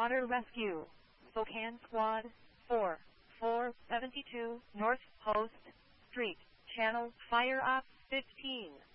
Water Rescue, Spokane Squad 4, 472 North Post Street, Channel Fire Op 15.